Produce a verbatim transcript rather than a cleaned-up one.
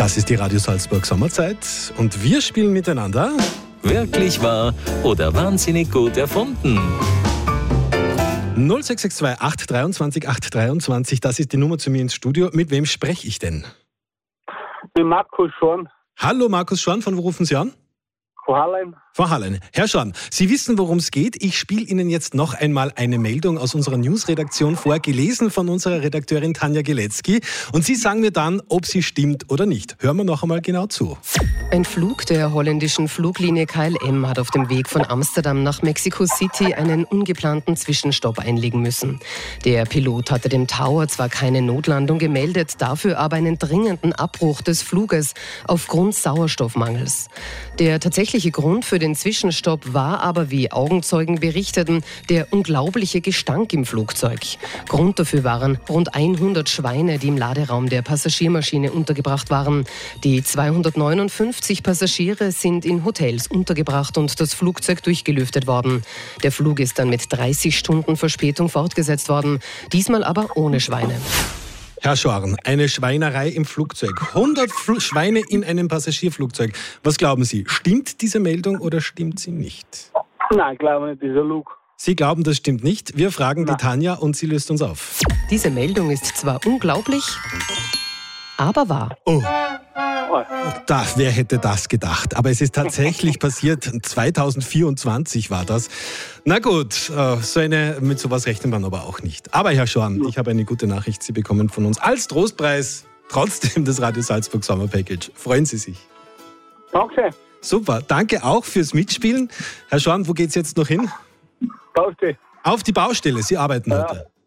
Das ist die Radio Salzburg Sommerzeit und wir spielen miteinander. Wirklich wahr oder wahnsinnig gut erfunden? null sechs sechs zwei acht dreiundzwanzig acht dreiundzwanzig, das ist die Nummer zu mir ins Studio. Mit wem spreche ich denn? Mit Markus Schorn. Hallo Markus Schorn, von wo rufen Sie an? Von Hallein. Von Hallein. Herr Schorn, Sie wissen, worum es geht. Ich spiele Ihnen jetzt noch einmal eine Meldung aus unserer Newsredaktion vor, gelesen von unserer Redakteurin Tanja Geletzky. Und Sie sagen mir dann, ob sie stimmt oder nicht. Hören wir noch einmal genau zu. Ein Flug der holländischen Fluglinie K L M hat auf dem Weg von Amsterdam nach Mexico City einen ungeplanten Zwischenstopp einlegen müssen. Der Pilot hatte dem Tower zwar keine Notlandung gemeldet, dafür aber einen dringenden Abbruch des Fluges aufgrund Sauerstoffmangels. Der tatsächliche Grund für den Zwischenstopp war aber, wie Augenzeugen berichteten, der unglaubliche Gestank im Flugzeug. Grund dafür waren rund hundert Schweine, die im Laderaum der Passagiermaschine untergebracht waren. Die zweihundertneunundfünfzig Passagiere sind in Hotels untergebracht und das Flugzeug durchgelüftet worden. Der Flug ist dann mit dreißig Stunden Verspätung fortgesetzt worden, diesmal aber ohne Schweine. Herr Schorn, eine Schweinerei im Flugzeug. hundert Fl- Schweine in einem Passagierflugzeug. Was glauben Sie, stimmt diese Meldung oder stimmt sie nicht? Nein, ich glaube nicht, dieser Luke. Sie glauben, das stimmt nicht. Wir fragen Nein. die Tanja und sie löst uns auf. Diese Meldung ist zwar unglaublich, aber wahr. Oh, da, wer hätte das gedacht? Aber es ist tatsächlich passiert. zweitausendvierundzwanzig war das. Na gut, äh, so eine, mit sowas rechnet man aber auch nicht. Aber Herr Schorn, ich habe eine gute Nachricht. Sie bekommen von uns als Trostpreis trotzdem das Radio Salzburg Sommer Package. Freuen Sie sich. Danke. Super, danke auch fürs Mitspielen. Herr Schorn, wo geht's jetzt noch hin? Baustelle. Auf die Baustelle. Sie arbeiten Ja. heute.